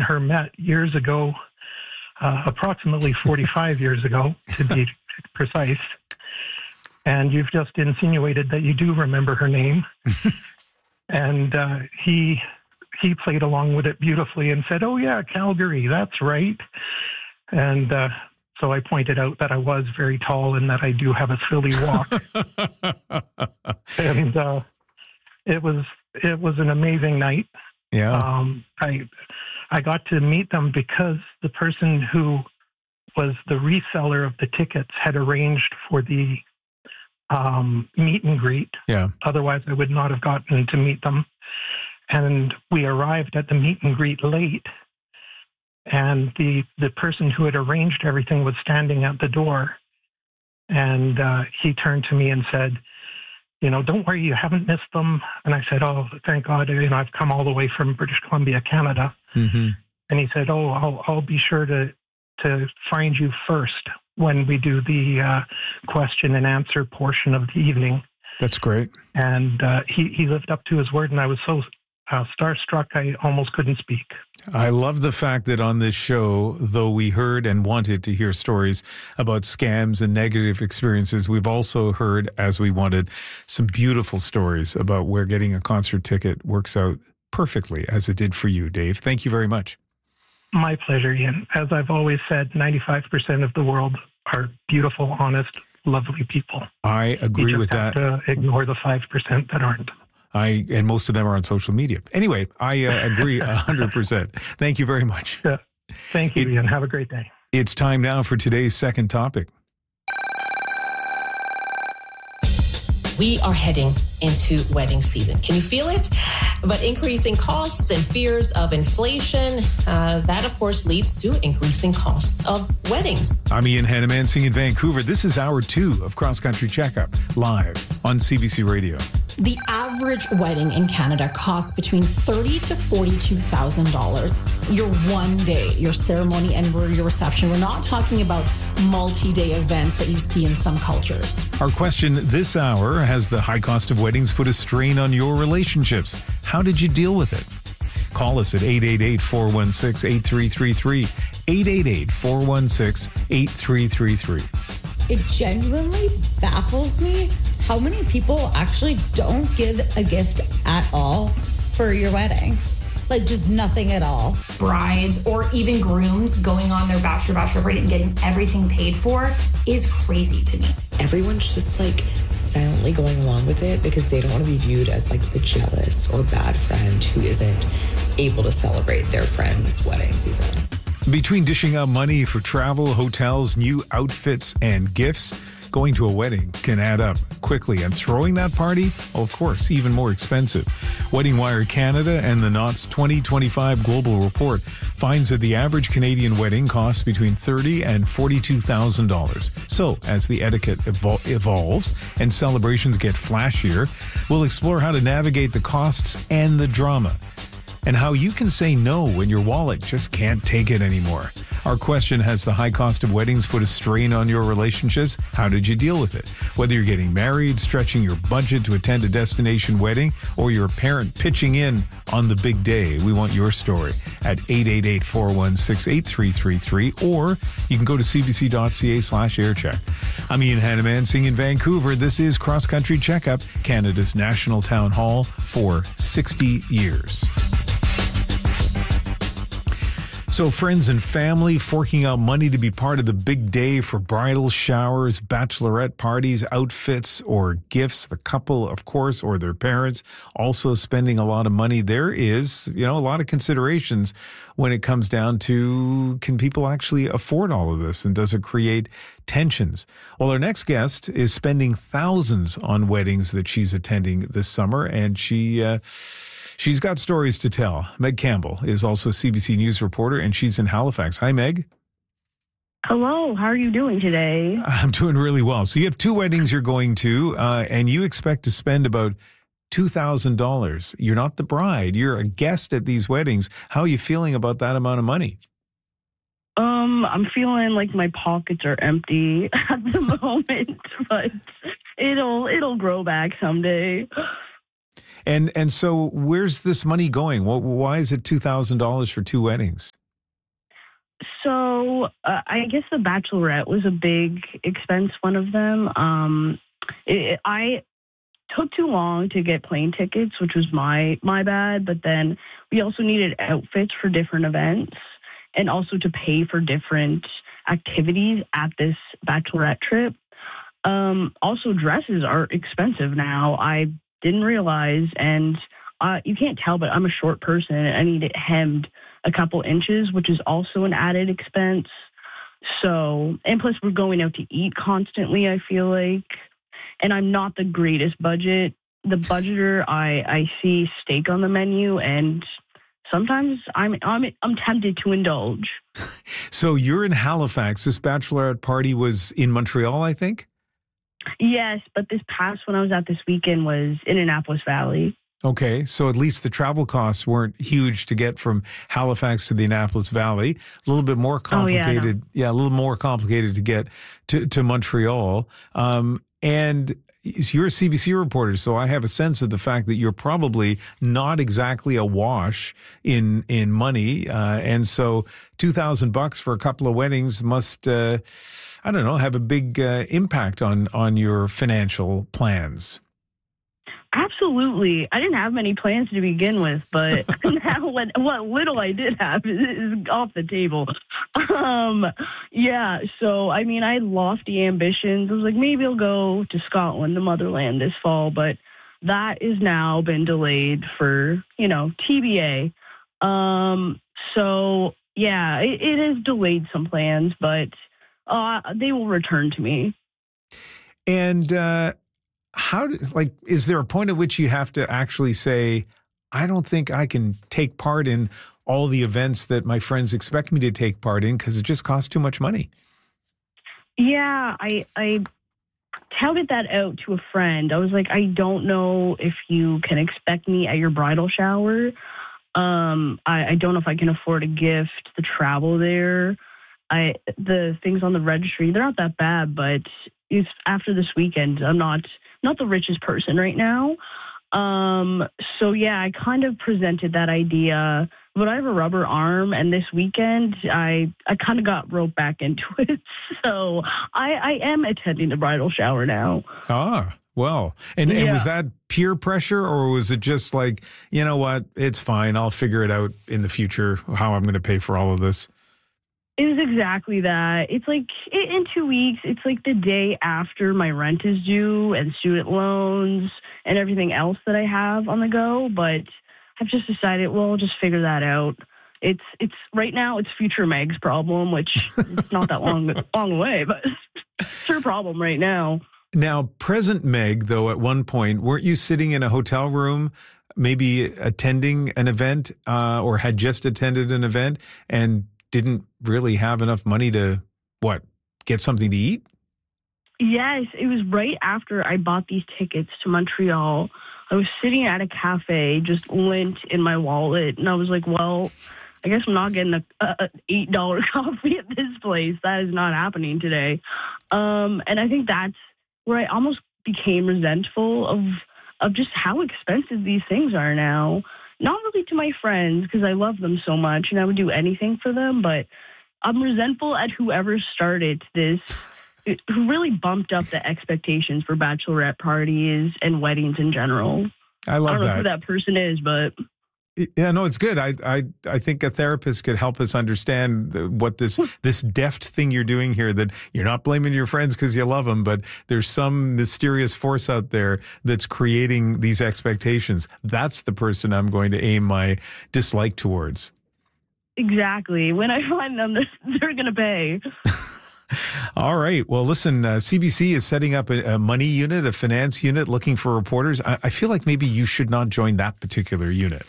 and her met years ago, approximately 45 years ago, to be precise. And you've just insinuated that you do remember her name. And he played along with it beautifully and said, "Oh yeah, Calgary, that's right." And so I pointed out that I was very tall and that I do have a silly walk. And it was an amazing night. Yeah. I got to meet them because the person who was the reseller of the tickets had arranged for the meet and greet. Yeah. Otherwise, I would not have gotten to meet them. And we arrived at the meet and greet late. And the person who had arranged everything was standing at the door. And he turned to me and said, "Don't worry, you haven't missed them." And I said, "Oh, thank God, I've come all the way from British Columbia, Canada." Mm-hmm. And he said, "Oh, I'll be sure to find you first when we do the question and answer portion of the evening." That's great. And he lived up to his word, and I was so starstruck I almost couldn't speak. I love the fact that on this show, though we heard and wanted to hear stories about scams and negative experiences, we've also heard, as we wanted, some beautiful stories about where getting a concert ticket works out perfectly, as it did for you, Dave. Thank you very much. My pleasure, Ian. As I've always said, 95% of the world are beautiful, honest, lovely people. I agree with that. You just have to ignore the 5% that aren't. And most of them are on social media. Anyway, I agree 100%. Thank you very much. Yeah. Thank you, Ian. Have a great day. It's time now for today's second topic. We are heading into wedding season. Can you feel it? But increasing costs and fears of inflation, that of course leads to increasing costs of weddings. I'm Ian Hannamansing in Vancouver. This is hour 2 of Cross Country Checkup, live on CBC Radio. The average wedding in Canada costs between $30,000 to $42,000. Your one day, your ceremony and your reception. We're not talking about multi-day events that you see in some cultures. Our question this hour: has the high cost of weddings put a strain on your relationships? How did you deal with it? Call us at 888-416-8333. 888-416-8333. It genuinely baffles me how many people actually don't give a gift at all for your wedding. Like, just nothing at all. Brides or even grooms going on their bachelor party and getting everything paid for is crazy to me. Everyone's just like silently going along with it because they don't want to be viewed as like the jealous or bad friend who isn't able to celebrate their friend's wedding season. Between dishing out money for travel, hotels, new outfits, and gifts, going to a wedding can add up quickly, and throwing that party, of course, even more expensive. Wedding Wire Canada and the Knott's 2025 Global Report finds that the average Canadian wedding costs between $30,000 and $42,000. So, as the etiquette evolves and celebrations get flashier, we'll explore how to navigate the costs and the drama, and how you can say no when your wallet just can't take it anymore. Our question: has the high cost of weddings put a strain on your relationships? How did you deal with it? Whether you're getting married, stretching your budget to attend a destination wedding, or you're a parent pitching in on the big day, we want your story at 888-416-8333, or you can go to cbc.ca/aircheck. I'm Ian Hannamansing in Vancouver. This is Cross Country Checkup, Canada's national town hall for 60 years. So friends and family forking out money to be part of the big day for bridal showers, bachelorette parties, outfits, or gifts. The couple, of course, or their parents also spending a lot of money. There is, a lot of considerations when it comes down to, can people actually afford all of this, and does it create tensions? Well, our next guest is spending thousands on weddings that she's attending this summer, and she's got stories to tell. Meg Campbell is also a CBC News reporter, and she's in Halifax. Hi, Meg. Hello. How are you doing today? I'm doing really well. So you have 2 weddings you're going to, and you expect to spend about $2,000. You're not the bride. You're a guest at these weddings. How are you feeling about that amount of money? I'm feeling like my pockets are empty at the moment, but it'll grow back someday. And so where's this money going? Why is it $2,000 for 2 weddings? So I guess the Bachelorette was a big expense, one of them. I took too long to get plane tickets, which was my bad. But then we also needed outfits for different events and also to pay for different activities at this Bachelorette trip. Also, dresses are expensive now. I didn't realize, and you can't tell, but I'm a short person and I need it hemmed a couple inches, which is also an added expense. So, and plus we're going out to eat constantly, I feel like. And I'm not the greatest budgeter. I see steak on the menu, and sometimes I'm tempted to indulge. So you're in Halifax. This Bachelorette party was in Montreal, I think? Yes, but this past one I was at this weekend was in Annapolis Valley. Okay, so at least the travel costs weren't huge to get from Halifax to the Annapolis Valley. A little bit more complicated. A little more complicated to get to Montreal. And you're a CBC reporter, so I have a sense of the fact that you're probably not exactly awash in money. And so $2,000 for a couple of weddings must, have a big impact on your financial plans. Absolutely. I didn't have many plans to begin with, but now what little I did have is off the table. So, I mean, I had lofty ambitions. I was like, maybe I'll go to Scotland, the motherland, this fall, but that has now been delayed for, TBA. It has delayed some plans, but they will return to me. And, is there a point at which you have to actually say, I don't think I can take part in all the events that my friends expect me to take part in because it just costs too much money? Yeah, I touted that out to a friend. I was like, I don't know if you can expect me at your bridal shower. I don't know if I can afford a gift, the travel there. The things on the registry, they're not that bad, but it's after this weekend. I'm not the richest person right now. I kind of presented that idea, but I have a rubber arm, and this weekend I kind of got roped back into it. So I am attending the bridal shower now. Ah, well, and was that peer pressure, or was it just like, you know what, it's fine, I'll figure it out in the future how I'm going to pay for all of this? It was exactly that. It's like in 2 weeks, it's like the day after my rent is due and student loans and everything else that I have on the go. But I've just decided, I'll just figure that out. It's right now it's future Meg's problem, which it's not that long away, but it's her problem right now. Now, present Meg, though, at one point, weren't you sitting in a hotel room, maybe attending an event or had just attended an event and didn't really have enough money to, get something to eat? Yes, it was right after I bought these tickets to Montreal. I was sitting at a cafe, just lint in my wallet, and I was like, I guess I'm not getting a $8 coffee at this place. That is not happening today. And I think that's where I almost became resentful of just how expensive these things are now. Not really to my friends, because I love them so much and I would do anything for them, but I'm resentful at whoever started this, who really bumped up the expectations for bachelorette parties and weddings in general. I love that. I don't know who that person is, but... Yeah, no, it's good. I think a therapist could help us understand what this deft thing you're doing here, that you're not blaming your friends because you love them, but there's some mysterious force out there that's creating these expectations. That's the person I'm going to aim my dislike towards. Exactly. When I find them, they're going to pay. All right. Well, listen, CBC is setting up a money unit, a finance unit, looking for reporters. I feel like maybe you should not join that particular unit.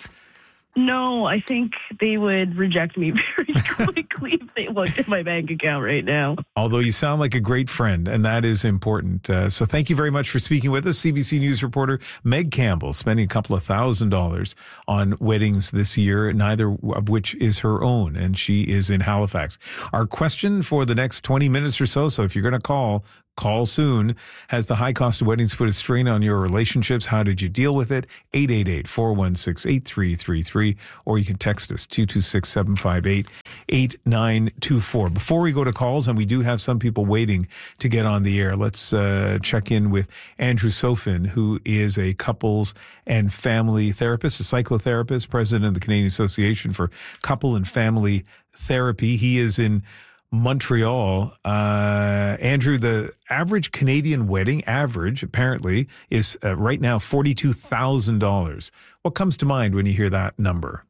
No, I think they would reject me very quickly if they looked at my bank account right now. Although you sound like a great friend, and that is important. So thank you very much for speaking with us. CBC News reporter Meg Campbell spending a couple of $1,000s on weddings this year, neither of which is her own, and she is in Halifax. Our question for the next 20 minutes or so if you're going to call soon. Has the high cost of weddings put a strain on your relationships? How did you deal with it? 888-416-8333, or you can text us 226-758-8900. 8924. Before we go to calls, and we do have some people waiting to get on the air, let's check in with Andrew Sofin, who is a couples and family therapist, a psychotherapist, president of the Canadian Association for Couple and Family Therapy. He is in Montreal. Andrew, the average Canadian wedding, apparently, is right now $42,000. What comes to mind when you hear that number?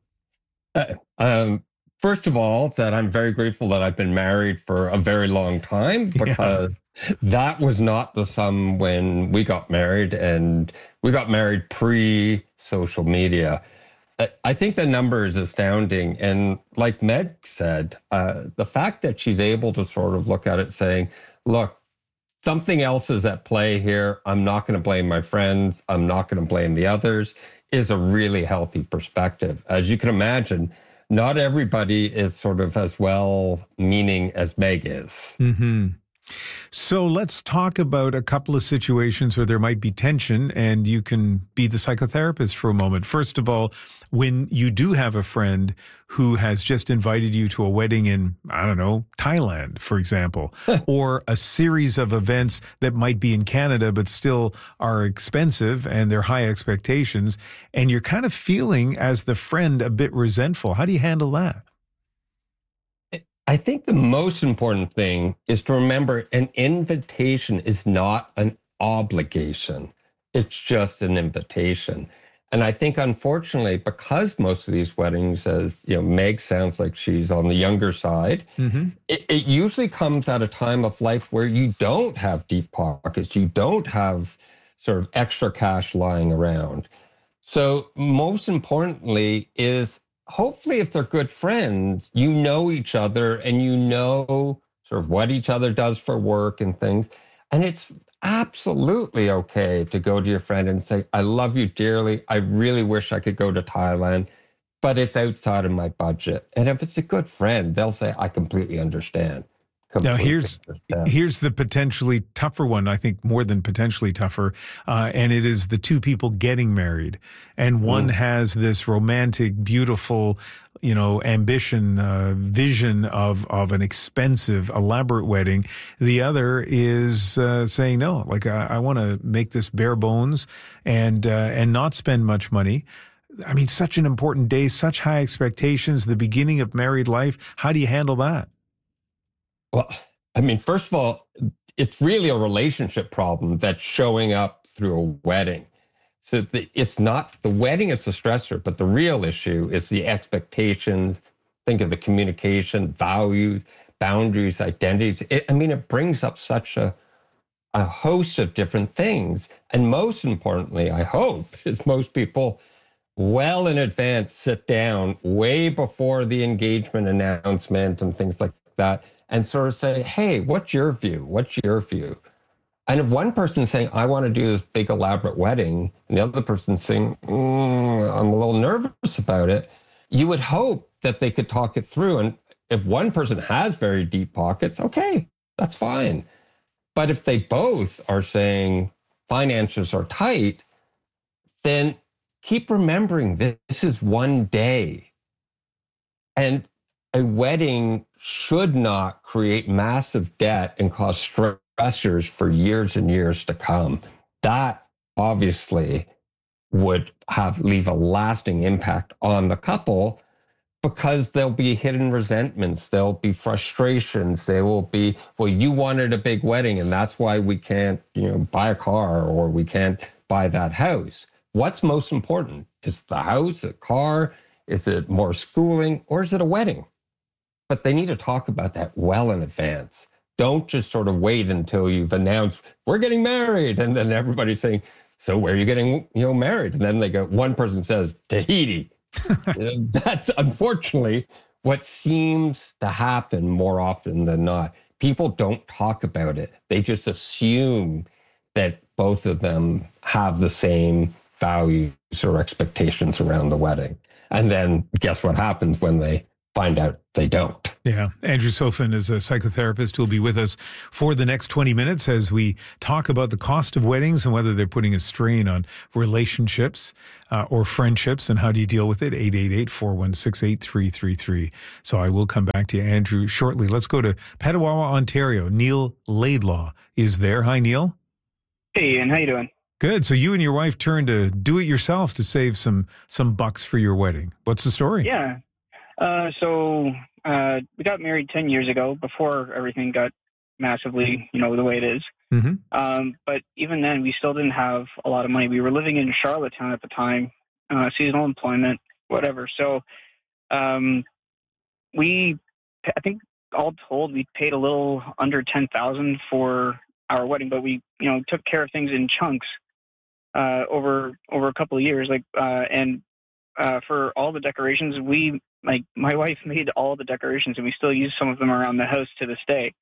First of all, that I'm very grateful that I've been married for a very long time, because that was not the sum when we got married, and we got married pre-social media. I think the number is astounding. And like Meg said, the fact that she's able to sort of look at it saying, look, something else is at play here. I'm not going to blame my friends. I'm not going to blame the others, is a really healthy perspective. As you can imagine, not everybody is sort of as well-meaning as Meg is. Mm-hmm. So let's talk about a couple of situations where there might be tension, and you can be the psychotherapist for a moment. First of all, when you do have a friend who has just invited you to a wedding in, I don't know, Thailand, for example, or a series of events that might be in Canada but still are expensive and they're high expectations, and you're kind of feeling as the friend a bit resentful. How do you handle that? I think the most important thing is to remember an invitation is not an obligation. It's just an invitation. And I think, unfortunately, because most of these weddings, as you know, Meg sounds like she's on the younger side, it usually comes at a time of life where you don't have deep pockets, you don't have sort of extra cash lying around. So most importantly is, hopefully, if they're good friends, you know each other and you know sort of what each other does for work and things. And it's absolutely okay to go to your friend and say, I love you dearly. I really wish I could go to Thailand, but it's outside of my budget. And if it's a good friend, they'll say, I completely understand. Now, here's the potentially tougher one, I think more than potentially tougher, and it is the two people getting married. And one has this romantic, beautiful, you know, ambition, vision of an expensive, elaborate wedding. The other is saying, no, like, I want to make this bare bones and not spend much money. I mean, such an important day, such high expectations, the beginning of married life. How do you handle that? Well, I mean, first of all, it's really a relationship problem that's showing up through a wedding. So it's not, the wedding is the stressor, but the real issue is the expectations. Think of the communication, values, boundaries, identities. It brings up such a host of different things. And most importantly, I hope, is most people well in advance sit down way before the engagement announcement and things like that, and sort of say, hey, what's your view? What's your view? And if one person's saying, I want to do this big elaborate wedding, and the other person's saying, I'm a little nervous about it, you would hope that they could talk it through. And if one person has very deep pockets, okay, that's fine. But if they both are saying finances are tight, then keep remembering this is one day. And a wedding should not create massive debt and cause stressors for years and years to come. That obviously would leave a lasting impact on the couple, because there'll be hidden resentments, there'll be frustrations, there will be, well, you wanted a big wedding and that's why we can't, buy a car, or we can't buy that house. What's most important? Is the house, a car? Is it more schooling, or is it a wedding? But they need to talk about that well in advance. Don't just sort of wait until you've announced, we're getting married. And then everybody's saying, so where are you getting married? And then one person says, Tahiti. That's unfortunately what seems to happen more often than not. People don't talk about it. They just assume that both of them have the same values or expectations around the wedding. And then guess what happens when they find out they don't? Yeah. Andrew Sofin is a psychotherapist who will be with us for the next 20 minutes as we talk about the cost of weddings and whether they're putting a strain on relationships or friendships, and how do you deal with it? 888-416-8333. So I will come back to you, Andrew, shortly. Let's go to Petawawa, Ontario. Neil Laidlaw is there. Hi, Neil. Hey, Ian. How you doing? Good. So you and your wife turned to do it yourself to save some bucks for your wedding. What's the story? Yeah. We got married 10 years ago before everything got massively, the way it is. Mm-hmm. But even then, we still didn't have a lot of money. We were living in Charlottetown at the time, seasonal employment, whatever. So I think all told, we paid a little under $10,000 for our wedding, but we, took care of things in chunks over a couple of years. For all the decorations, my wife made all the decorations, and we still use some of them around the house to this day.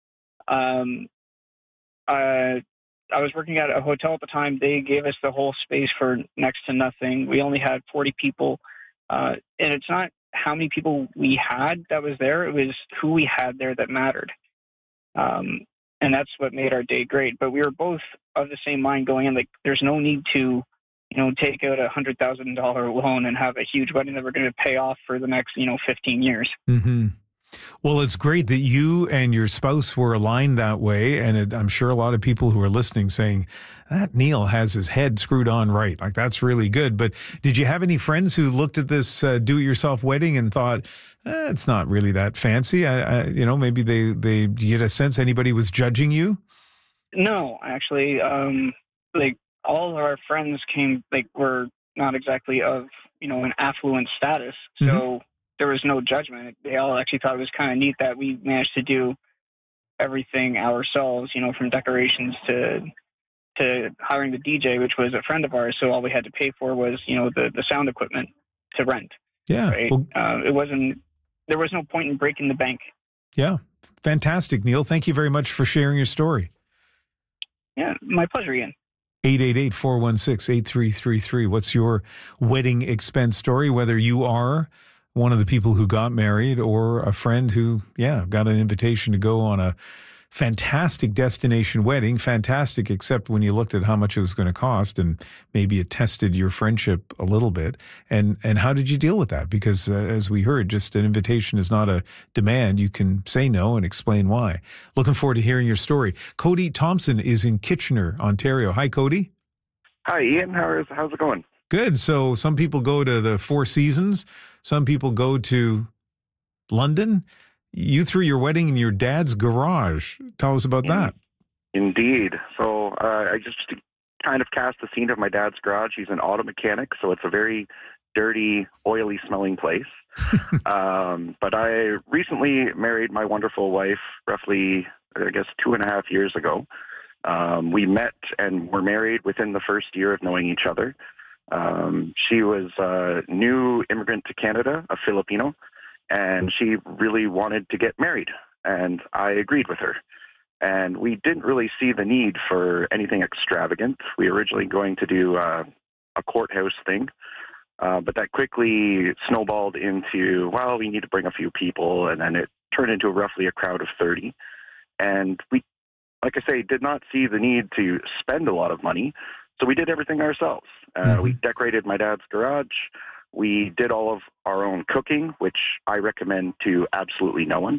I was working at a hotel at the time. They gave us the whole space for next to nothing. We only had 40 people. And it's not how many people we had that was there. It was who we had there that mattered. And that's what made our day great. But we were both of the same mind going in, like, there's no need to take out $100,000 loan and have a huge wedding that we're going to pay off for the next, 15 years. Mm-hmm. Well, it's great that you and your spouse were aligned that way. And I'm sure a lot of people who are listening saying, that Neil has his head screwed on right. Like, that's really good. But did you have any friends who looked at this do-it-yourself wedding and thought, it's not really that fancy? Maybe they you get a sense anybody was judging you? No, actually, all of our friends were not exactly of, an affluent status. So there was no judgment. They all actually thought it was kind of neat that we managed to do everything ourselves, from decorations to hiring the DJ, which was a friend of ours. So all we had to pay for was, the sound equipment to rent. Yeah. Right? Well, there was no point in breaking the bank. Yeah. Fantastic, Neil. Thank you very much for sharing your story. Yeah. My pleasure, Ian. 888-416-8333. What's your wedding expense story? Whether you are one of the people who got married or a friend who, got an invitation to go on a fantastic destination wedding. Fantastic, except when you looked at how much it was going to cost, and maybe it tested your friendship a little bit. And how did you deal with that? Because as we heard, just an invitation is not a demand. You can say no and explain why. Looking forward to hearing your story. Cody Thompson is in Kitchener, Ontario. Hi, Cody. Hi, Ian. How's it going? Good. So some people go to the Four Seasons. Some people go to London. You threw your wedding in your dad's garage. Tell us about that. Indeed. So I just kind of cast the scene of my dad's garage. He's an auto mechanic, so it's a very dirty, oily smelling place. But I recently married my wonderful wife roughly, 2.5 years ago. We met and were married within the first year of knowing each other. She was a new immigrant to Canada, a Filipino, and she really wanted to get married, and I agreed with her. And we didn't really see the need for anything extravagant. We were originally going to do a courthouse thing, but that quickly snowballed into, we need to bring a few people, and then it turned into roughly a crowd of 30. And we, like I say, did not see the need to spend a lot of money, so we did everything ourselves. We decorated my dad's garage. We did all of our own cooking, which I recommend to absolutely no one.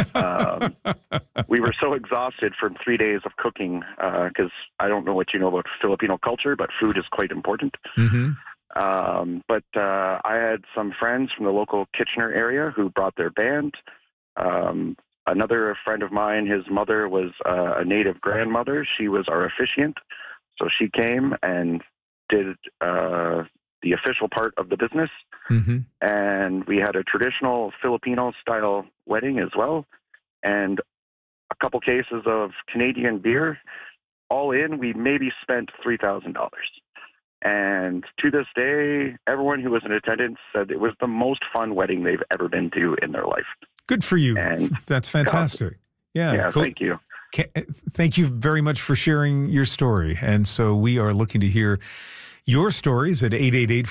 We were so exhausted from 3 days of cooking because I don't know what you know about Filipino culture, but food is quite important. But I had some friends from the local Kitchener area who brought their band. Another friend of mine, his mother was a native grandmother. She was our officiant. So she came and did the official part of the business. And we had a traditional Filipino-style wedding as well, and a couple cases of Canadian beer. All in, we maybe spent $3,000. And to this day, everyone who was in attendance said it was the most fun wedding they've ever been to in their life. Good for you. And that's fantastic. Thank you. Thank you very much for sharing your story. And so we are looking to hear Your stories at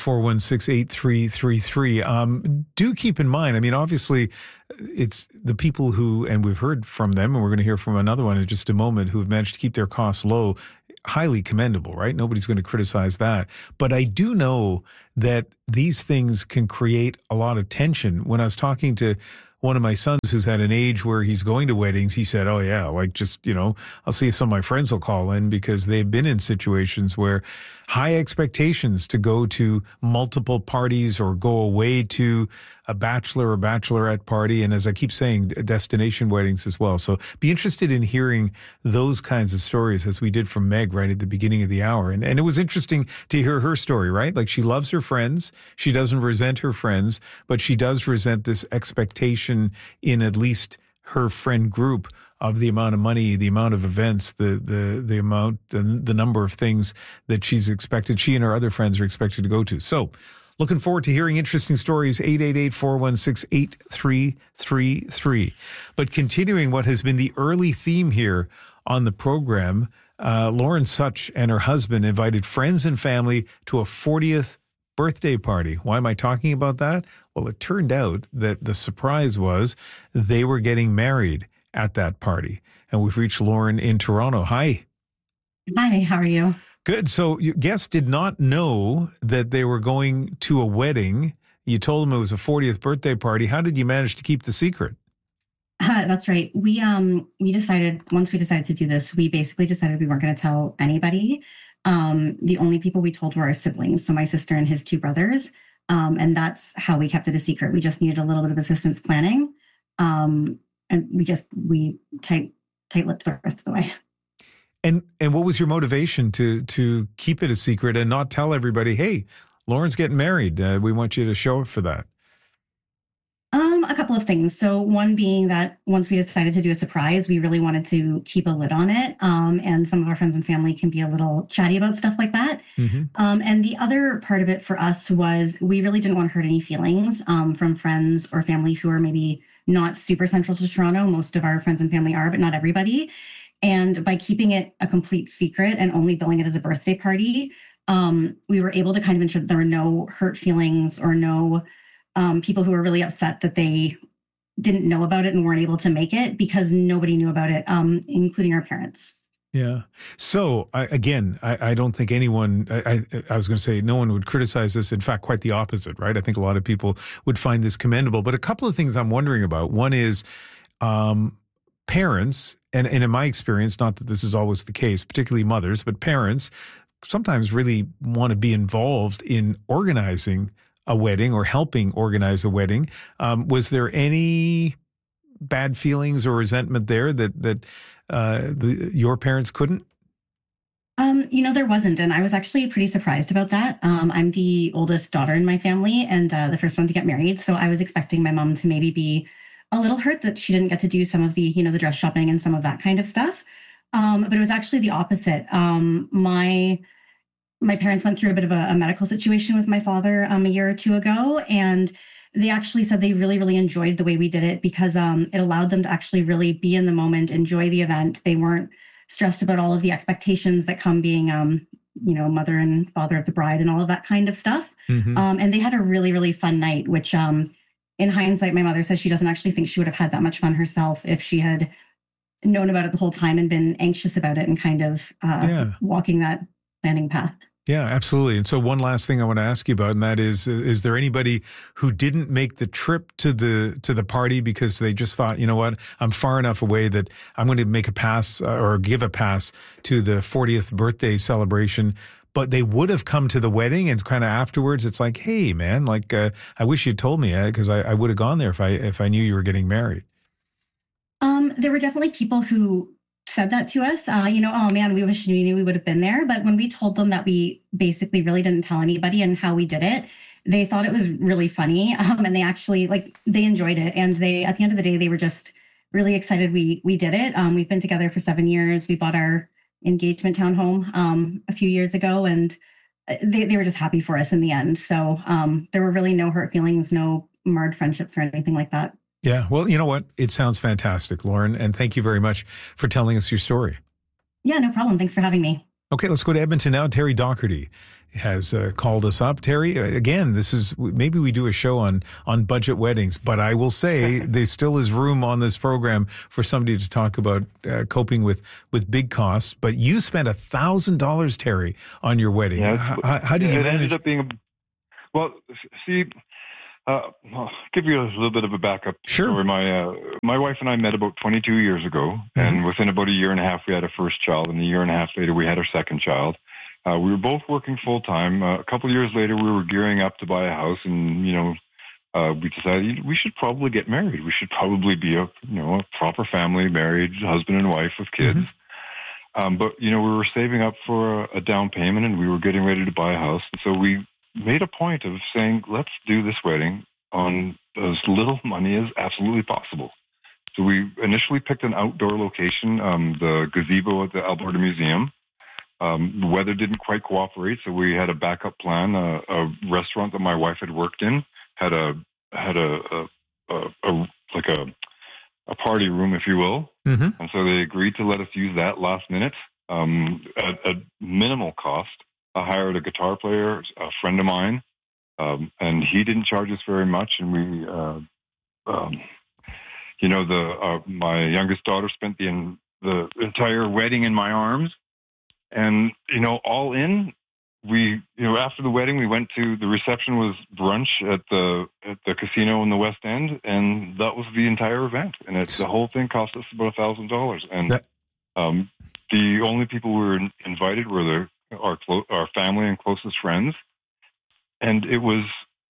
888-416-8333. Do keep in mind, I mean, obviously, it's the people who, and we've heard from them, and we're going to hear from another one in just a moment, who have managed to keep their costs low. Highly commendable, right? Nobody's going to criticize that. But I do know that these things can create a lot of tension. When I was talking to one of my sons who's at an age where he's going to weddings, he said, oh yeah, like just, I'll see if some of my friends will call in, because they've been in situations where high expectations to go to multiple parties or go away to a bachelor or bachelorette party. And as I keep saying, destination weddings as well. So be interested in hearing those kinds of stories, as we did from Meg right at the beginning of the hour. And it was interesting to hear her story, right? Like, she loves her friends. She doesn't resent her friends, but she does resent this expectation in at least her friend group of the amount of money, the amount of events, the amount, the number of things that she and her other friends are expected to go to. So looking forward to hearing interesting stories, 888-416-8333. But continuing what has been the early theme here on the program, Lauren Such and her husband invited friends and family to a 40th birthday party. Why am I talking about that? Well, it turned out that the surprise was they were getting married at that party. And we've reached Lauren in Toronto. Hi. Hi, how are you? Good. So your guests did not know that they were going to a wedding. You told them it was a 40th birthday party. How did you manage to keep the secret? That's right. We decided, once we decided to do this, we basically decided we weren't going to tell anybody. The only people we told were our siblings, so my sister and his two brothers. And that's how we kept it a secret. We just needed a little bit of assistance planning. And we tight-lipped the rest of the way. And what was your motivation to keep it a secret and not tell everybody, hey, Lauren's getting married. We want you to show up for that? A couple of things. So one being that once we decided to do a surprise, we really wanted to keep a lid on it. And some of our friends and family can be a little chatty about stuff like that. Mm-hmm. And the other part of it for us was we really didn't want to hurt any feelings from friends or family who are maybe not super central to Toronto. Most of our friends and family are, but not everybody. And by keeping it a complete secret and only billing it as a birthday party, we were able to kind of ensure that there were no hurt feelings or no people who were really upset that they didn't know about it and weren't able to make it, because nobody knew about it, including our parents. Yeah. So I don't think anyone, I was going to say no one would criticize this. In fact, quite the opposite, right? I think a lot of people would find this commendable. But a couple of things I'm wondering about. One is parents, and in my experience, not that this is always the case, particularly mothers, but parents sometimes really want to be involved in organizing a wedding or helping organize a wedding. Was there any bad feelings or resentment there that your parents couldn't? There wasn't. And I was actually pretty surprised about that. I'm the oldest daughter in my family and the first one to get married. So I was expecting my mom to maybe be a little hurt that she didn't get to do some of the, the dress shopping and some of that kind of stuff. But it was actually the opposite. My parents went through a bit of a medical situation with my father a year or two ago, and they actually said they really, really enjoyed the way we did it because it allowed them to actually really be in the moment, enjoy the event. They weren't stressed about all of the expectations that come being, mother and father of the bride and all of that kind of stuff. Mm-hmm. And they had a really, really fun night, which in hindsight, my mother says she doesn't actually think she would have had that much fun herself if she had known about it the whole time and been anxious about it and kind of walking that planning path. Yeah, absolutely. And so one last thing I want to ask you about, and that is there anybody who didn't make the trip to the party because they just thought, you know what, I'm far enough away that I'm going to make a pass or give a pass to the 40th birthday celebration, but they would have come to the wedding and kind of afterwards it's like, hey, man, like I wish you'd told me because I would have gone there if I knew you were getting married. There were definitely people who said that to us, oh man, we wish we knew we would have been there. But when we told them that we basically really didn't tell anybody and how we did it, they thought it was really funny. And they actually they enjoyed it. And they, at the end of the day, they were just really excited we did it. We've been together for 7 years. We bought our engagement townhome a few years ago, and they were just happy for us in the end. So there were really no hurt feelings, no marred friendships or anything like that. Yeah. Well, you know what? It sounds fantastic, Lauren. And thank you very much for telling us your story. Yeah, no problem. Thanks for having me. Okay, let's go to Edmonton now. Terry Doherty has called us up. Terry, again, this is maybe we do a show on budget weddings, but I will say there still is room on this program for somebody to talk about coping with big costs. But you spent $1,000, Terry, on your wedding. Yeah, how did you it manage? ended up being well. See, I'll give you a little bit of a backup story. My wife and I met about 22 years ago, and within about a year and a half, we had our first child, and a year and a half later, we had our second child. We were both working full time. A couple of years later, we were gearing up to buy a house, and we decided we should probably get married. We should probably be a proper family, married, husband and wife with kids. But we were saving up for a down payment, and we were getting ready to buy a house. And so we made a point of saying, let's do this wedding on as little money as absolutely possible. So we initially picked an outdoor location, the gazebo at the Alberta Museum. The weather didn't quite cooperate, so we had a backup plan. A restaurant that my wife had worked in had a party room, if you will, and so they agreed to let us use that last minute at minimal cost. I hired a guitar player, a friend of mine, and he didn't charge us very much. And we, my youngest daughter spent the entire wedding in my arms. And, all in, we, after the wedding, we went to the reception was brunch at the casino in the West End. And that was the entire event. And the whole thing cost us about $1,000. And the only people who were invited were our family and closest friends. And it was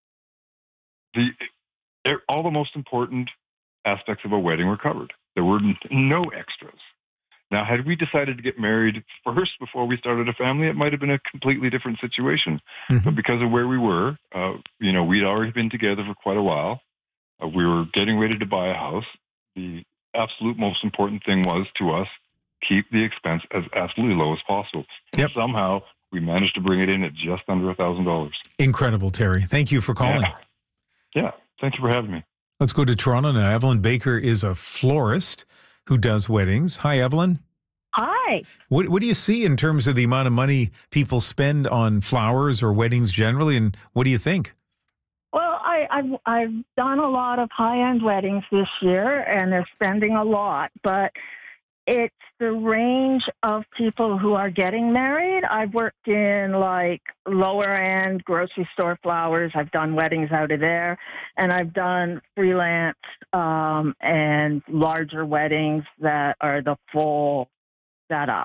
all the most important aspects of a wedding were covered. There were no extras. Now, had we decided to get married first before we started a family, it might have been a completely different situation. But because of where we were, we'd already been together for quite a while. We were getting ready to buy a house. The absolute most important thing was to us, keep the expense as absolutely low as possible. And somehow we managed to bring it in at just under $1,000. Incredible, Terry. Thank you for calling. Yeah. Thank you for having me. Let's go to Toronto now. Evelyn Baker is a florist who does weddings. Hi, Evelyn. Hi. What do you see in terms of the amount of money people spend on flowers or weddings generally, and what do you think? Well, I've done a lot of high-end weddings this year, and they're spending a lot, but it's the range of people who are getting married. I've worked in lower-end grocery store flowers. I've done weddings out of there, and I've done freelance and larger weddings that are the full setup.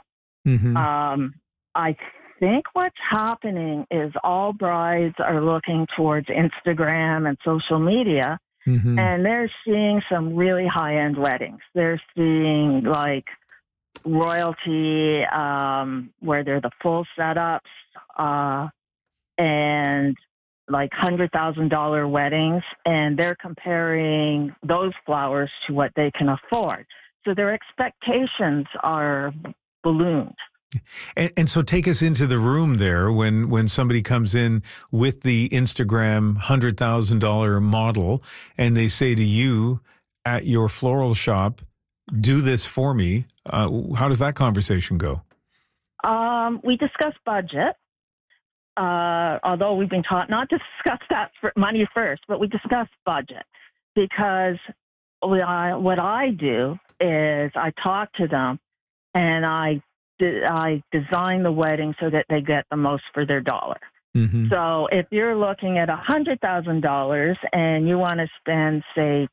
I think what's happening is all brides are looking towards Instagram and social media, and they're seeing some really high-end weddings. They're seeing royalty, where they're the full setups, and $100,000 weddings, and they're comparing those flowers to what they can afford. So their expectations are ballooned. And so take us into the room there when somebody comes in with the Instagram $100,000 model and they say to you at your floral shop, do this for me. How does that conversation go? We discuss budget, although we've been taught not to discuss that money first, but we discuss budget because what I do is I talk to them and I design the wedding so that they get the most for their dollar. So if you're looking at $100,000 and you want to spend, say,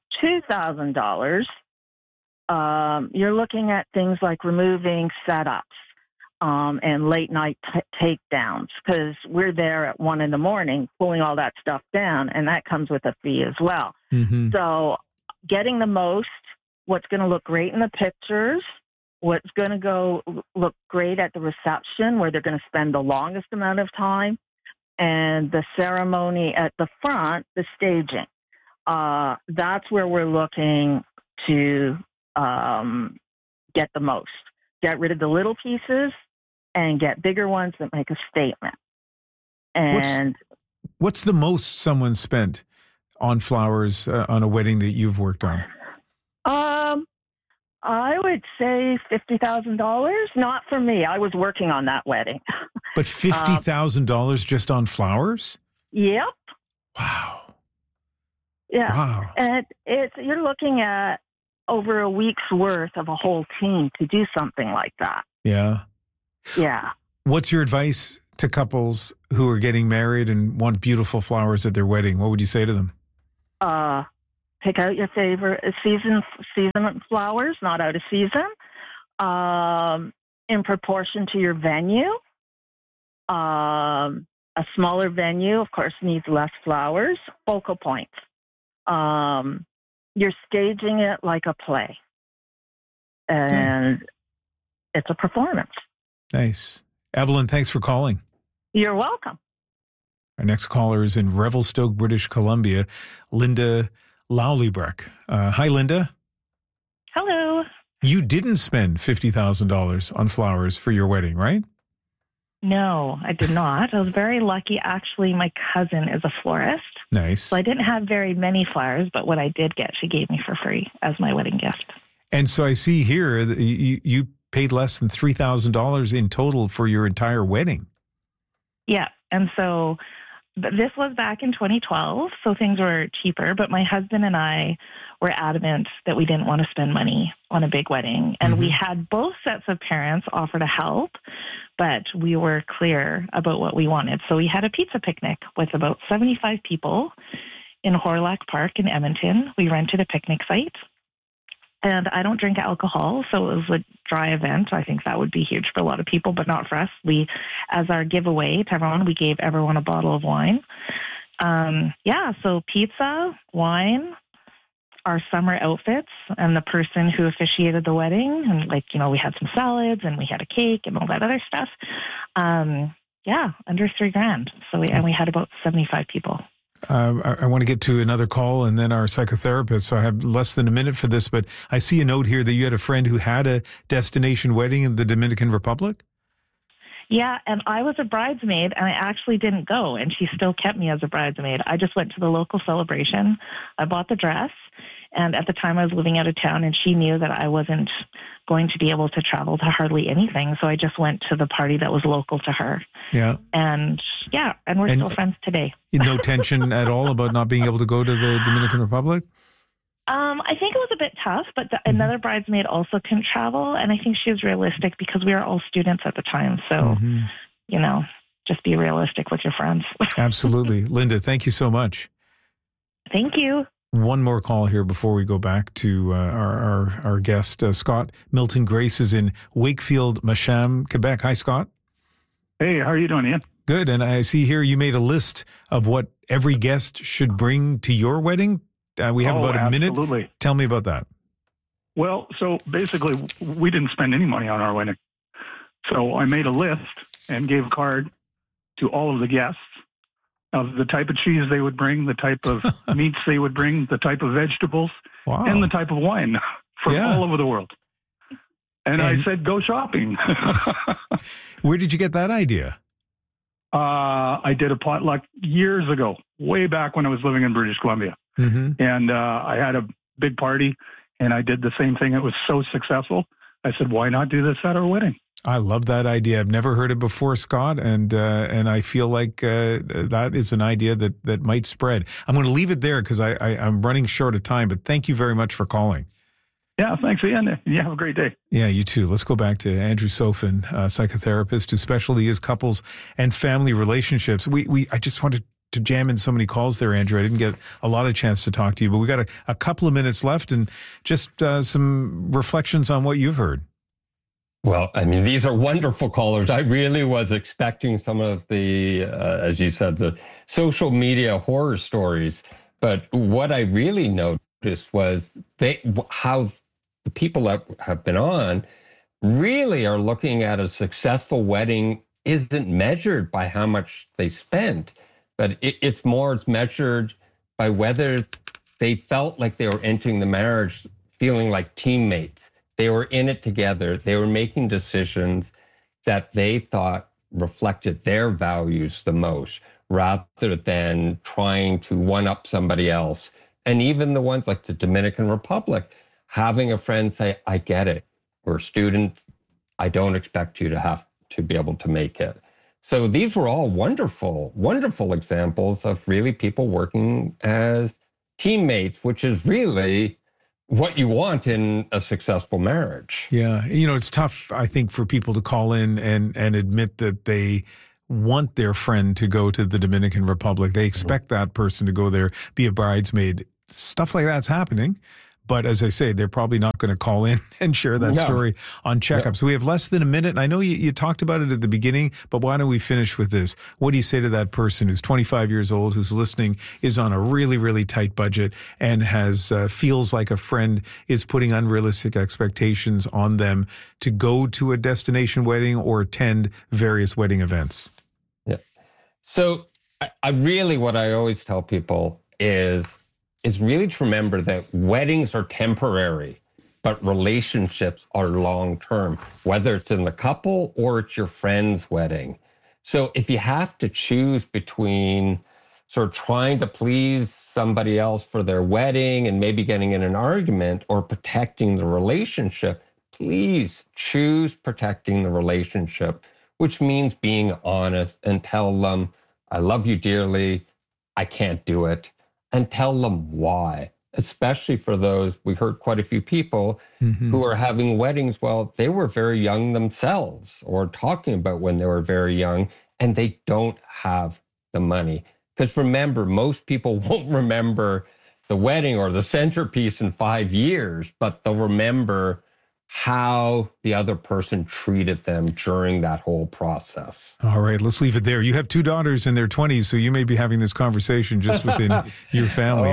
$2,000, you're looking at things like removing setups and late night takedowns, because we're there at 1 a.m. pulling all that stuff down, and that comes with a fee as well. So getting the most, what's going to look great in the pictures, what's going to look great at the reception where they're going to spend the longest amount of time, and the ceremony at the front, the staging. That's where we're looking to get the most. Get rid of the little pieces and get bigger ones that make a statement. And what's the most someone spent on flowers on a wedding that you've worked on? I would say $50,000. Not for me. I was working on that wedding. But $50,000 just on flowers? Yep. Wow. Yeah. Wow. And you're looking at over a week's worth of a whole team to do something like that. Yeah. Yeah. What's your advice to couples who are getting married and want beautiful flowers at their wedding? What would you say to them? Pick out your favorite season flowers, not out of season, in proportion to your venue. A smaller venue, of course, needs less flowers. Focal points. You're staging it like a play, and it's a performance. Nice. Evelyn, thanks for calling. You're welcome. Our next caller is in Revelstoke, British Columbia, Linda Lowlybrook. Hi, Linda. Hello. You didn't spend $50,000 on flowers for your wedding, right? No, I did not. I was very lucky. Actually, my cousin is a florist. Nice. So I didn't have very many flowers, but what I did get, she gave me for free as my wedding gift. And so I see here that you paid less than $3,000 in total for your entire wedding. Yeah. And so this was back in 2012, so things were cheaper, but my husband and I were adamant that we didn't want to spend money on a big wedding. And we had both sets of parents offer to help, but we were clear about what we wanted. So we had a pizza picnic with about 75 people in Horlock Park in Edmonton. We rented a picnic site. And I don't drink alcohol, so it was a dry event. I think that would be huge for a lot of people, but not for us. We, as our giveaway to everyone, we gave everyone a bottle of wine. So pizza, wine, our summer outfits, and the person who officiated the wedding. And we had some salads and we had a cake and all that other stuff. Under $3,000. So we had about 75 people. I want to get to another call and then our psychotherapist. So I have less than a minute for this, but I see a note here that you had a friend who had a destination wedding in the Dominican Republic. Yeah, and I was a bridesmaid, and I actually didn't go, and she still kept me as a bridesmaid. I just went to the local celebration. I bought the dress, and at the time I was living out of town, and she knew that I wasn't going to be able to travel to hardly anything, so I just went to the party that was local to her. Yeah. And we're still friends today. No tension at all about not being able to go to the Dominican Republic? I think it was a bit tough, but another bridesmaid also couldn't travel, and I think she was realistic because we were all students at the time. So, just be realistic with your friends. Absolutely. Linda, thank you so much. Thank you. One more call here before we go back to our guest, Scott Milton Grace is in Wakefield, Macham, Quebec. Hi, Scott. Hey, how are you doing, Ian? Good. And I see here you made a list of what every guest should bring to your wedding. We have about a minute. Tell me about that. Well, so basically, we didn't spend any money on our wedding. So I made a list and gave a card to all of the guests of the type of cheese they would bring, the type of meats they would bring, the type of vegetables, and the type of wine from all over the world. And I said, go shopping. Where did you get that idea? I did a potluck years ago, way back when I was living in British Columbia. And I had a big party, and I did the same thing. It was so successful. I said, why not do this at our wedding? I love that idea. I've never heard it before, Scott, and I feel like that is an idea that might spread. I'm going to leave it there because I'm running short of time, but thank you very much for calling. Yeah, thanks, Ian. You have a great day. Yeah, you too. Let's go back to Andrew Sofin, psychotherapist whose specialty is couples and family relationships. I just wanted to jam in so many calls there, Andrew. I didn't get a lot of chance to talk to you, but we got a couple of minutes left and just some reflections on what you've heard. Well, I mean, these are wonderful callers. I really was expecting some of the, as you said, the social media horror stories. But what I really noticed was how the people that have been on really are looking at a successful wedding isn't measured by how much they spent, but it's measured by whether they felt like they were entering the marriage feeling like teammates. They were in it together. They were making decisions that they thought reflected their values the most, rather than trying to one-up somebody else. And even the ones like the Dominican Republic, having a friend say, I get it. We're students. I don't expect you to have to be able to make it. So these were all wonderful, wonderful examples of really people working as teammates, which is really what you want in a successful marriage. Yeah. It's tough, I think, for people to call in and admit that they want their friend to go to the Dominican Republic. They expect that person to go there, be a bridesmaid. Stuff like that's happening. But as I say, they're probably not going to call in and share that story on Checkup. So we have less than a minute. And I know you talked about it at the beginning, but why don't we finish with this? What do you say to that person who's 25 years old, who's listening, is on a really, really tight budget and feels like a friend is putting unrealistic expectations on them to go to a destination wedding or attend various wedding events? Yeah. So I really, what I always tell people is really to remember that weddings are temporary, but relationships are long-term, whether it's in the couple or it's your friend's wedding. So if you have to choose between sort of trying to please somebody else for their wedding and maybe getting in an argument or protecting the relationship, please choose protecting the relationship, which means being honest and tell them, I love you dearly, I can't do it. And tell them why, especially for those, we heard quite a few people who are having weddings. Well, they were very young themselves or talking about when they were very young and they don't have the money. Because remember, most people won't remember the wedding or the centerpiece in 5 years, but they'll remember how the other person treated them during that whole process. All right, let's leave it there. You have 2 daughters in their 20s, so you may be having this conversation just within your family.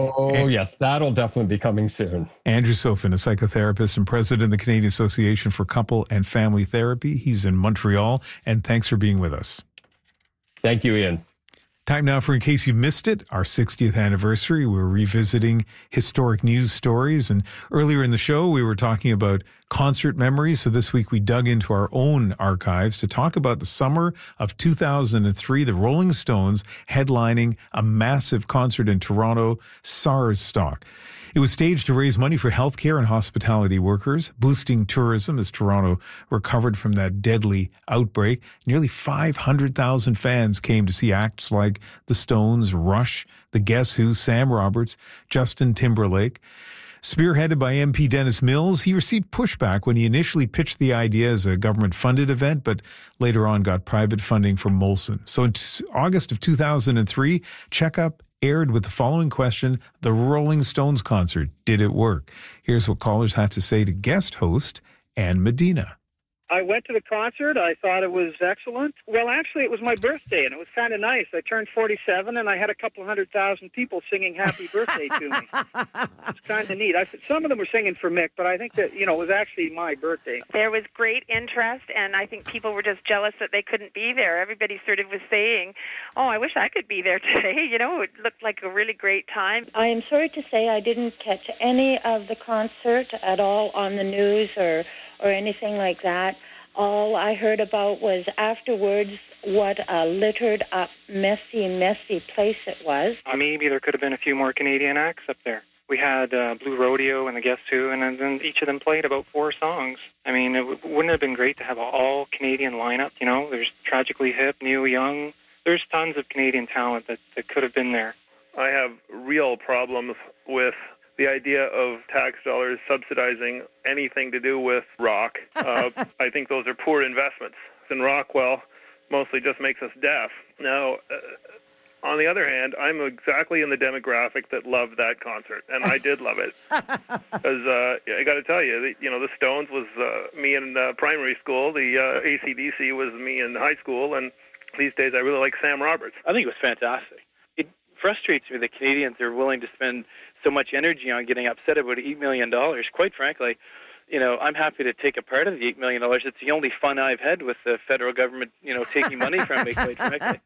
Yes, that'll definitely be coming soon. Andrew Sofin, a psychotherapist and president of the Canadian Association for Couple and Family Therapy. He's in Montreal, and thanks for being with us. Thank you, Ian. Time now for In Case You Missed It, our 60th anniversary. We're revisiting historic news stories. And earlier in the show, we were talking about concert memories. So this week we dug into our own archives to talk about the summer of 2003, the Rolling Stones headlining a massive concert in Toronto, SARS-Stock. It was staged to raise money for healthcare and hospitality workers, boosting tourism as Toronto recovered from that deadly outbreak. Nearly 500,000 fans came to see acts like the Stones, Rush, the Guess Who, Sam Roberts, Justin Timberlake. Spearheaded by MP Dennis Mills, he received pushback when he initially pitched the idea as a government-funded event, but later on got private funding from Molson. So in August of 2003, Checkup aired with the following question: the Rolling Stones concert, did it work? Here's what callers had to say to guest host Ann Medina. I went to the concert. I thought it was excellent. Well, actually, it was my birthday, and it was kind of nice. I turned 47, and I had a couple 100,000 people singing happy birthday to me. It's kind of neat. Some of them were singing for Mick, but I think that, it was actually my birthday. There was great interest, and I think people were just jealous that they couldn't be there. Everybody sort of was saying, oh, I wish I could be there today. It looked like a really great time. I am sorry to say I didn't catch any of the concert at all on the news or anything like that. All I heard about was afterwards what a littered up, messy place it was. Maybe there could have been a few more Canadian acts up there. We had Blue Rodeo and the Guess Who, and then each of them played about 4 songs. It wouldn't have been great to have an all-Canadian lineup, There's Tragically Hip, New Young. There's tons of Canadian talent that could have been there. I have real problems with the idea of tax dollars subsidizing anything to do with rock. I think those are poor investments. And rock, mostly just makes us deaf. Now, on the other hand, I'm exactly in the demographic that loved that concert, and I did love it. Because I got to tell you, the Stones was me in primary school, the AC/DC was me in high school, and these days I really like Sam Roberts. I think it was fantastic. It frustrates me that Canadians are willing to spend so much energy on getting upset about $8 million. Quite frankly, I'm happy to take a part of the $8 million. It's the only fun I've had with the federal government, taking money from me, quite frankly.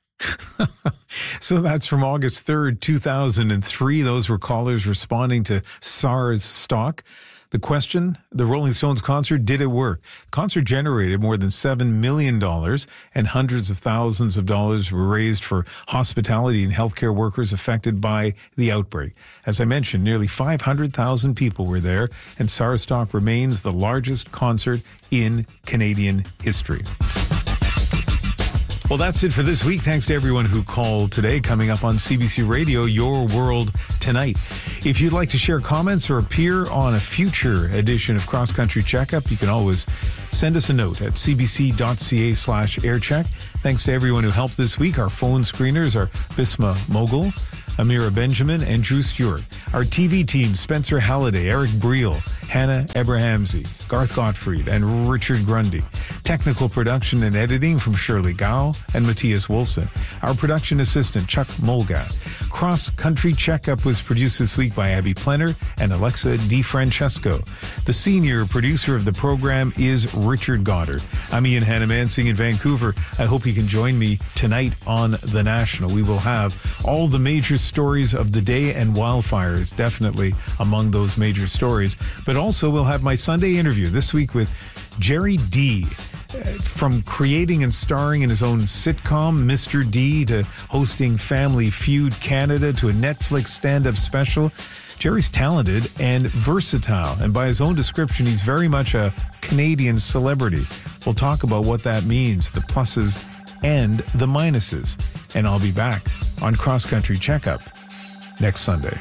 So that's from August 3rd, 2003. Those were callers responding to SARS-Stock. The question, the Rolling Stones concert, did it work? The concert generated more than $7 million and hundreds of thousands of dollars were raised for hospitality and healthcare workers affected by the outbreak. As I mentioned, nearly 500,000 people were there, and Sarsstock remains the largest concert in Canadian history. Well, that's it for this week. Thanks to everyone who called today. Coming up on CBC Radio, Your World Tonight. If you'd like to share comments or appear on a future edition of Cross Country Checkup, you can always send us a note at cbc.ca/aircheck. Thanks to everyone who helped this week. Our phone screeners are Bisma Mogul, Amira Benjamin, and Drew Stewart. Our TV team, Spencer Halliday, Eric Briel, Hannah Abrahamsey, Garth Gottfried, and Richard Grundy. Technical production and editing from Shirley Gao and Matthias Wolfson. Our production assistant, Chuck Mulgat. Cross Country Checkup was produced this week by Abby Plenner and Alexa DiFrancesco. The senior producer of the program is Richard Goddard. I'm Ian Hannah-Mansing in Vancouver. I hope you can join me tonight on The National. We will have all the major stories of the day, and wildfires definitely among those major stories. But also we'll have my Sunday interview this week with Jerry D. From creating and starring in his own sitcom, Mr. D, to hosting Family Feud Canada, to a Netflix stand-up special, Jerry's talented and versatile. And by his own description, he's very much a Canadian celebrity. We'll talk about what that means, the pluses and the minuses. And I'll be back on Cross Country Checkup next Sunday.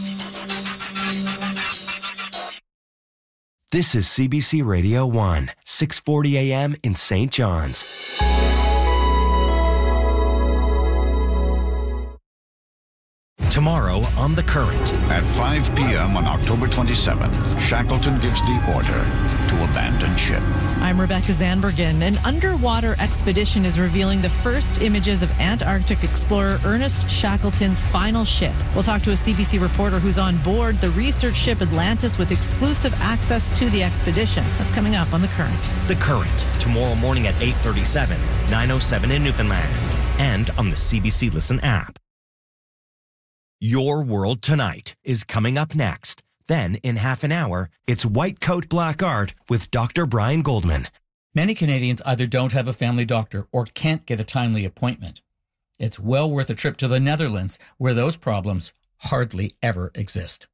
This is CBC Radio 1, 640 AM in St. John's. Tomorrow on The Current. At 5 p.m. on October 27th, Shackleton gives the order to abandon ship. I'm Rebecca Zanbergen. An underwater expedition is revealing the first images of Antarctic explorer Ernest Shackleton's final ship. We'll talk to a CBC reporter who's on board the research ship Atlantis with exclusive access to the expedition. That's coming up on The Current. The Current, tomorrow morning at 8:37, 9:07 in Newfoundland, and on the CBC Listen app. Your World Tonight is coming up next. Then, in half an hour, it's White Coat Black Art with Dr. Brian Goldman. Many Canadians either don't have a family doctor or can't get a timely appointment. It's well worth a trip to the Netherlands, where those problems hardly ever exist.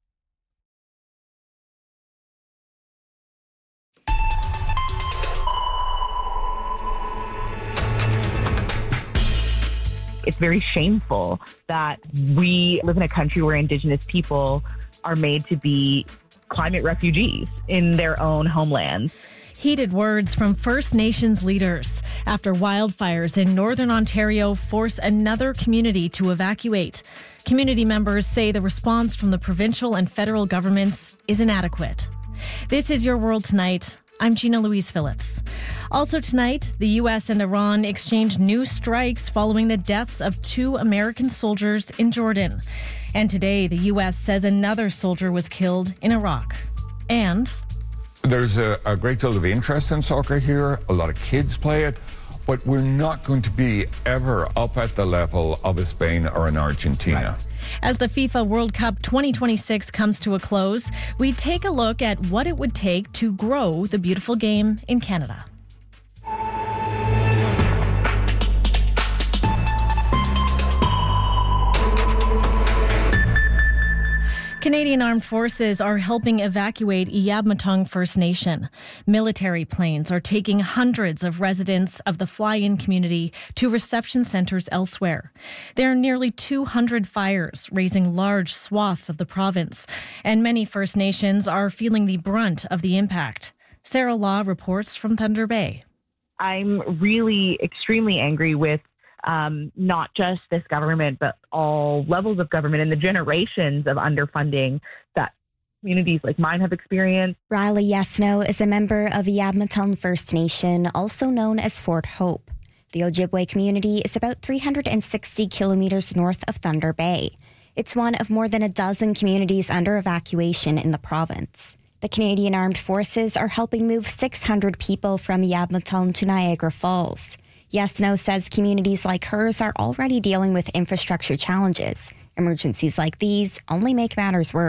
It's very shameful that we live in a country where Indigenous people are made to be climate refugees in their own homelands. Heated words from First Nations leaders after wildfires in Northern Ontario force another community to evacuate. Community members say the response from the provincial and federal governments is inadequate. This is Your World Tonight. I'm Gina Louise Phillips. Also tonight, the U.S. and Iran exchanged new strikes following the deaths of 2 American soldiers in Jordan. And today, the U.S. says another soldier was killed in Iraq. And there's a great deal of interest in soccer here. A lot of kids play it. But we're not going to be ever up at the level of a Spain or an Argentina. Right. As the FIFA World Cup 2026 comes to a close, we take a look at what it would take to grow the beautiful game in Canada. Canadian Armed Forces are helping evacuate Iyabmatong First Nation. Military planes are taking hundreds of residents of the fly-in community to reception centres elsewhere. There are nearly 200 fires, raising large swaths of the province, and many First Nations are feeling the brunt of the impact. Sarah Law reports from Thunder Bay. I'm really extremely angry with not just this government, but all levels of government and the generations of underfunding that communities like mine have experienced. Riley Yesno is a member of Iyabmatong First Nation, also known as Fort Hope. The Ojibwe community is about 360 kilometers north of Thunder Bay. It's one of more than a dozen communities under evacuation in the province. The Canadian Armed Forces are helping move 600 people from Iyabmatong to Niagara Falls. Yesno says communities like hers are already dealing with infrastructure challenges. Emergencies like these only make matters worse.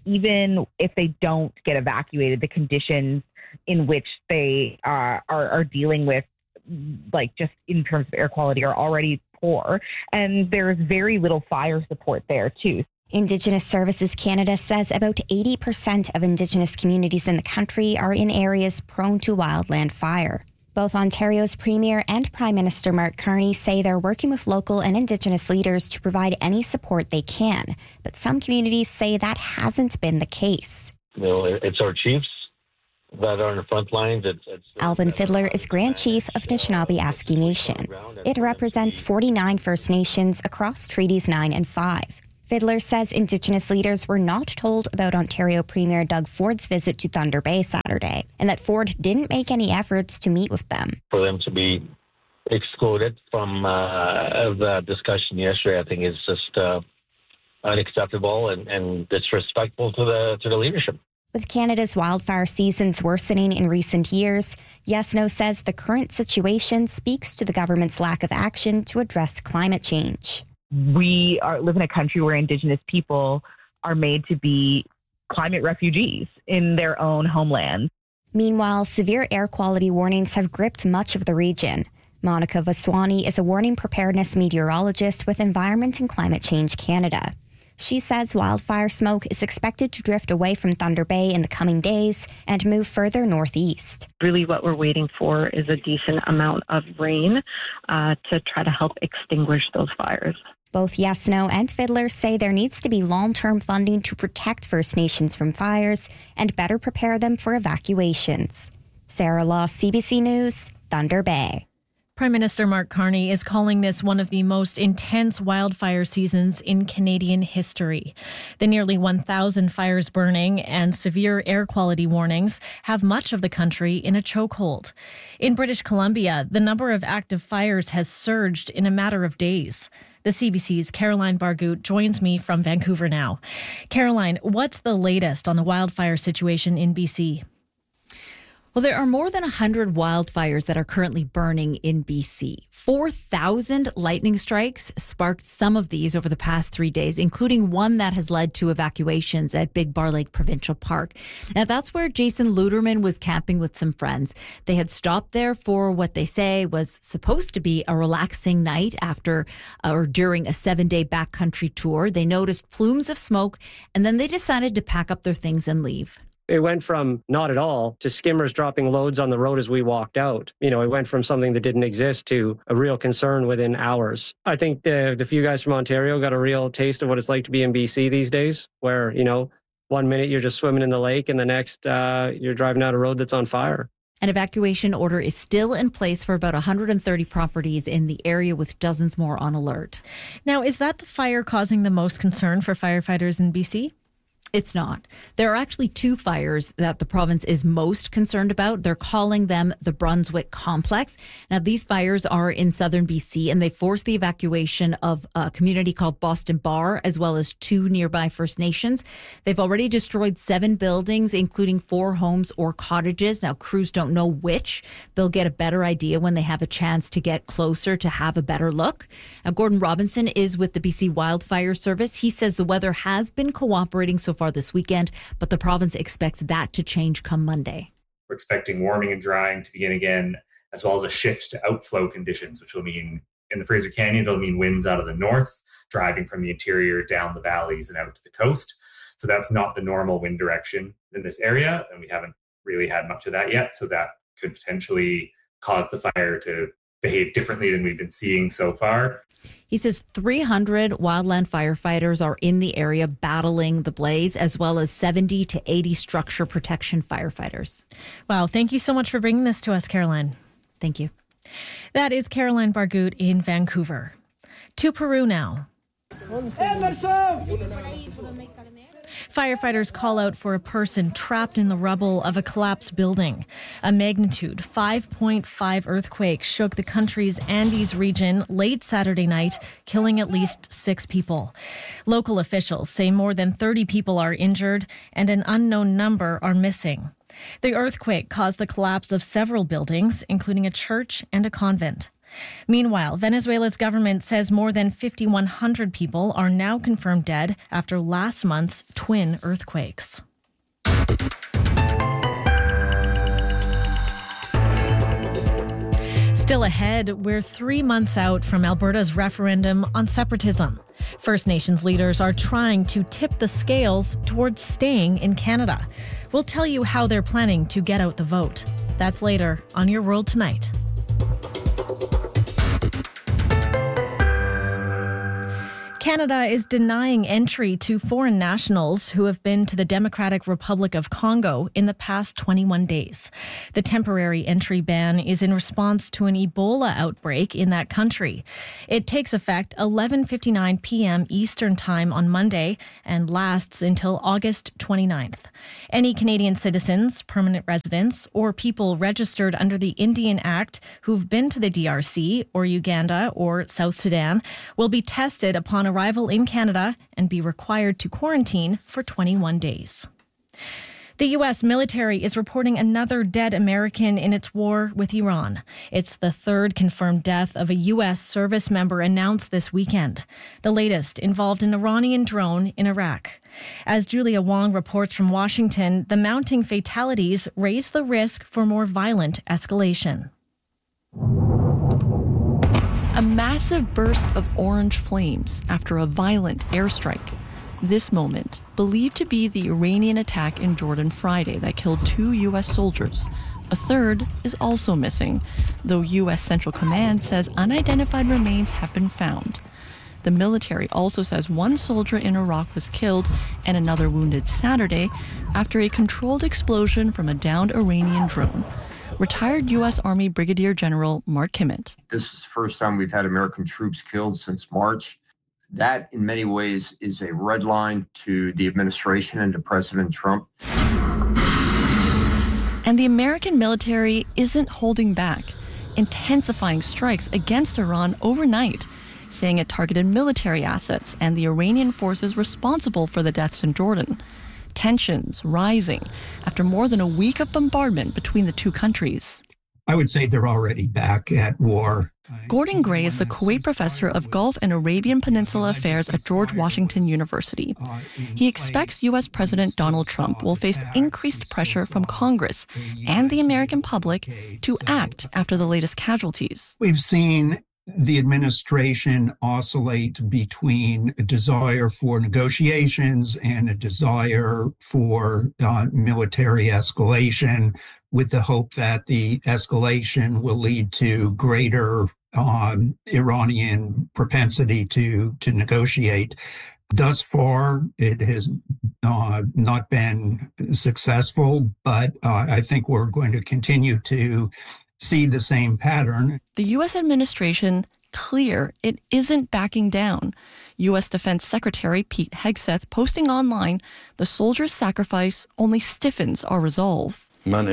even if they don't get evacuated, the conditions in which they are dealing with, like just in terms of air quality, are already poor. And there's very little fire support there too. Indigenous Services Canada says about 80% of Indigenous communities in the country are in areas prone to wildland fire. Both Ontario's Premier and Prime Minister Mark Carney say they're working with local and Indigenous leaders to provide any support they can. But some communities say that hasn't been the case. It's our chiefs that are on the front lines. Alvin Fiddler is Grand Chief of Anishinaabe Aski Nation. It represents 49 First Nations across Treaties 9 and 5. Fiddler says Indigenous leaders were not told about Ontario Premier Doug Ford's visit to Thunder Bay Saturday, and that Ford didn't make any efforts to meet with them. For them to be excluded from the discussion yesterday, I think is just unacceptable and disrespectful to the leadership. With Canada's wildfire seasons worsening in recent years, Yes No says the current situation speaks to the government's lack of action to address climate change. We live in a country where Indigenous people are made to be climate refugees in their own homeland. Meanwhile, severe air quality warnings have gripped much of the region. Monica Vaswani is a warning preparedness meteorologist with Environment and Climate Change Canada. She says wildfire smoke is expected to drift away from Thunder Bay in the coming days and move further northeast. Really what we're waiting for is a decent amount of rain to try to help extinguish those fires. Both Yes No and Fiddler say there needs to be long-term funding to protect First Nations from fires and better prepare them for evacuations. Sarah Law, CBC News, Thunder Bay. Prime Minister Mark Carney is calling this one of the most intense wildfire seasons in Canadian history. The nearly 1,000 fires burning and severe air quality warnings have much of the country in a chokehold. In British Columbia, the number of active fires has surged in a matter of days. The CBC's Caroline Bargout joins me from Vancouver now. Caroline, what's the latest on the wildfire situation in BC? Well, there are more than 100 wildfires that are currently burning in BC. 4,000 lightning strikes sparked some of these over the past 3 days, including one that has led to evacuations at Big Bar Lake Provincial Park. Now, that's where Jason Luderman was camping with some friends. They had stopped there for what they say was supposed to be a relaxing night after or during a 7-day backcountry tour. They noticed plumes of smoke, and then they decided to pack up their things and leave. It went from not at all to skimmers dropping loads on the road as we walked out. You know, it went from something that didn't exist to a real concern within hours. I think the few guys from Ontario got a real taste of what it's like to be in BC these days, where, you know, 1 minute you're just swimming in the lake and the next you're driving down a road that's on fire. An evacuation order is still in place for about 130 properties in the area, with dozens more on alert. Now, is that the fire causing the most concern for firefighters in BC? It's not. There are actually two fires that the province is most concerned about. They're calling them the Brunswick Complex. Now, these fires are in southern BC, and they forced the evacuation of a community called Boston Bar, as well as 2 nearby First Nations. They've already destroyed 7 buildings, including 4 homes or cottages. Now, crews don't know which. They'll get a better idea when they have a chance to get closer to have a better look. Now, Gordon Robinson is with the BC Wildfire Service. He says the weather has been cooperating so far this weekend, but the province expects that to change come Monday. We're expecting warming and drying to begin again, as well as a shift to outflow conditions, which will mean in the Fraser Canyon, it'll mean winds out of the north, driving from the interior down the valleys and out to the coast. So that's not the normal wind direction in this area, and we haven't really had much of that yet. So that could potentially cause the fire to behave differently than we've been seeing so far. He says 300 wildland firefighters are in the area battling the blaze, as well as 70 to 80 structure protection firefighters. Wow. Thank you so much for bringing this to us, Caroline. Thank you. That is Caroline Bargout in Vancouver. To Peru now. Firefighters call out for a person trapped in the rubble of a collapsed building. A magnitude 5.5 earthquake shook the country's Andes region late Saturday night, killing at least 6 people. Local officials say more than 30 people are injured and an unknown number are missing. The earthquake caused the collapse of several buildings, including a church and a convent. Meanwhile, Venezuela's government says more than 5,100 people are now confirmed dead after last month's twin earthquakes. Still ahead, we're 3 months out from Alberta's referendum on separatism. First Nations leaders are trying to tip the scales towards staying in Canada. We'll tell you how they're planning to get out the vote. That's later on Your World Tonight. Canada is denying entry to foreign nationals who have been to the Democratic Republic of Congo in the past 21 days. The temporary entry ban is in response to an Ebola outbreak in that country. It takes effect 11:59 p.m. Eastern Time on Monday and lasts until August 29th. Any Canadian citizens, permanent residents, or people registered under the Indian Act who've been to the DRC or Uganda or South Sudan will be tested upon arrival in Canada and be required to quarantine for 21 days. The U.S. military is reporting another dead American in its war with Iran. It's the third confirmed death of a U.S. service member announced this weekend. The latest involved an Iranian drone in Iraq. As Julia Wong reports from Washington, the mounting fatalities raise the risk for more violent escalation. A massive burst of orange flames after a violent airstrike. This moment, believed to be the Iranian attack in Jordan Friday that killed 2 U.S. soldiers. A third is also missing, though U.S. Central Command says unidentified remains have been found. The military also says 1 soldier in Iraq was killed and another wounded Saturday after a controlled explosion from a downed Iranian drone. Retired U.S. Army Brigadier General Mark Kimmett. This is the first time we've had American troops killed since March. That, in many ways, is a red line to the administration and to President Trump. And the American military isn't holding back, intensifying strikes against Iran overnight, saying it targeted military assets and the Iranian forces responsible for the deaths in Jordan. Tensions rising after more than a week of bombardment between the two countries. I would say they're already back at war. Gordon Gray is the Kuwait professor of Gulf and Arabian Peninsula Affairs at George Washington University. He expects U.S. President Donald Trump will face increased pressure from Congress and the American public to act after the latest casualties. We've seen the administration oscillate between a desire for negotiations and a desire for military escalation, with the hope that the escalation will lead to greater Iranian propensity to negotiate. Thus far, it has not been successful, but I think we're going to continue to see the same pattern. The U.S. administration, clear it isn't backing down. U.S. Defense Secretary Pete Hegseth posting online, the soldiers' sacrifice only stiffens our resolve. But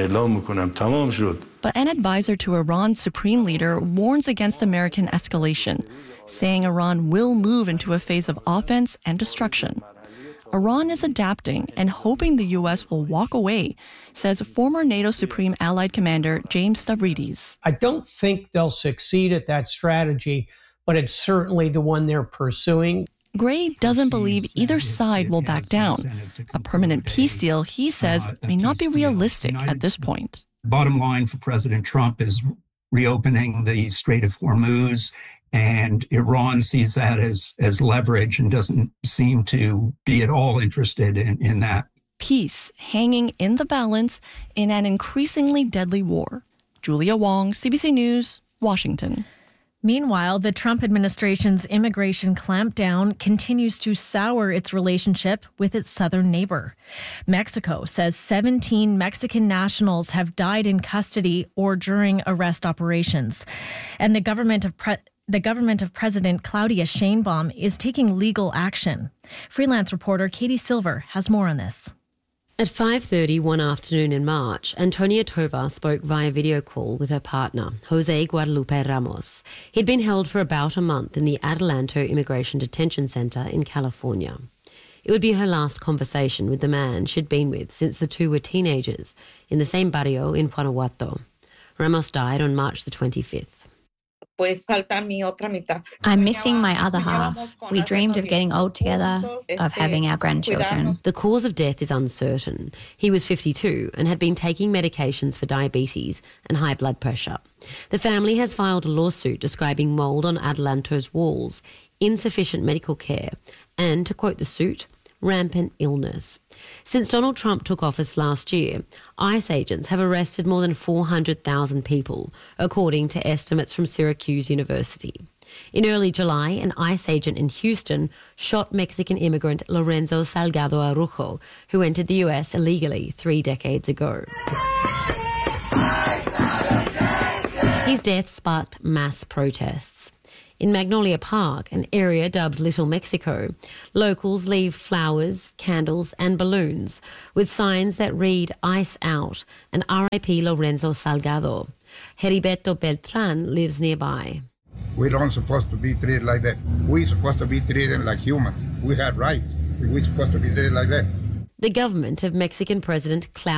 an advisor to Iran's supreme leader warns against American escalation, saying Iran will move into a phase of offense and destruction. Iran is adapting and hoping the U.S. will walk away, says former NATO Supreme Allied Commander James Stavridis. I don't think they'll succeed at that strategy, but it's certainly the one they're pursuing. Gray doesn't believe either side will back down. A permanent peace deal, he says, may not be realistic at this point. Bottom line for President Trump is reopening the Strait of Hormuz, and Iran sees that as leverage and doesn't seem to be at all interested in that. Peace hanging in the balance in an increasingly deadly war. Julia Wong, CBC News, Washington. Meanwhile, the Trump administration's immigration clampdown continues to sour its relationship with its southern neighbor. Mexico says 17 Mexican nationals have died in custody or during arrest operations. And the government of President Claudia Sheinbaum is taking legal action. Freelance reporter Katie Silver has more on this. At 5:30 one afternoon in March, Antonia Tovar spoke via video call with her partner, Jose Guadalupe Ramos. He'd been held for about a month in the Adelanto Immigration Detention Center in California. It would be her last conversation with the man she'd been with since the two were teenagers in the same barrio in Guanajuato. Ramos died on March the 25th. I'm missing my other half. We dreamed of getting old together, of having our grandchildren. The cause of death is uncertain. He was 52 and had been taking medications for diabetes and high blood pressure. The family has filed a lawsuit describing mould on Adelanto's walls, insufficient medical care, and, to quote the suit, rampant illness. Since Donald Trump took office last year, ICE agents have arrested more than 400,000 people, according to estimates from Syracuse University. In early July, an ICE agent in Houston shot Mexican immigrant Lorenzo Salgado Arujo, who entered the US illegally 3 decades ago. His death sparked mass protests. In Magnolia Park, an area dubbed Little Mexico, locals leave flowers, candles and balloons with signs that read "Ice Out" and "R.I.P. Lorenzo Salgado." Heriberto Beltran lives nearby. We don't supposed to be treated like that. We're supposed to be treated like humans. We have rights. We're supposed to be treated like that. The government of Mexican President Claudia